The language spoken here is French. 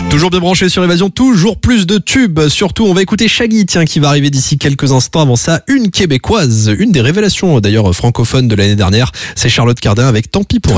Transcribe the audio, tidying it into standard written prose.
Toujours bien branché sur Évasion, toujours plus de tubes. Surtout, on va écouter Shaggy, qui va arriver d'ici quelques instants. Avant ça, une québécoise, une des révélations d'ailleurs francophones de l'année dernière, c'est Charlotte Cardin avec Tant pis pour elle.